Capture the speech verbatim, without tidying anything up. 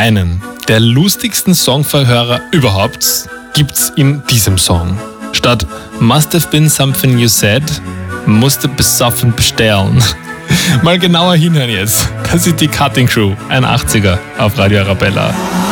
einen der lustigsten Songverhörer überhaupt gibt's in diesem Song. Statt Must have been something you said, musste besoffen bestellen. Mal genauer hinhören jetzt. Das ist die Cutting Crew, ein achtziger auf Radio Arabella.